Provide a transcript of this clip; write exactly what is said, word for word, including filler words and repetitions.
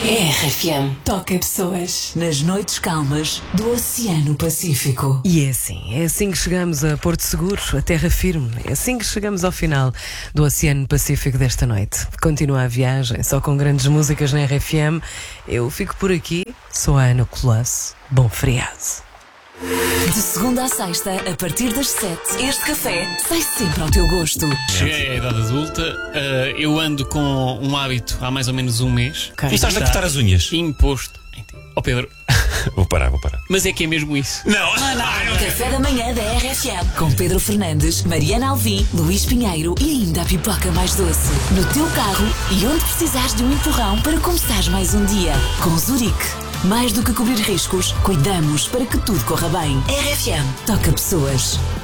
R F M toca pessoas nas noites calmas do Oceano Pacífico. E é assim, é assim que chegamos a Porto Seguro, a terra firme. É assim que chegamos ao final do Oceano Pacífico desta noite. Continua a viagem, só com grandes músicas na R F M. Eu fico por aqui, sou a Ana Colasso. Bom feriado. De segunda a sexta, a partir das sete, este café sai sempre ao teu gosto. Cheguei à idade adulta, uh, eu ando com um hábito há mais ou menos um mês. Okay. Começaste a cortar as unhas? Imposto. Ó oh, Pedro. Vou parar, vou parar. Mas é que é mesmo isso. Não! Café da manhã da R F M, com Pedro Fernandes, Mariana Alvim, Luís Pinheiro e ainda a pipoca mais doce. No teu carro e onde precisares de um empurrão para começares mais um dia. Com Zurique. Mais do que cobrir riscos, cuidamos para que tudo corra bem. R F M toca pessoas.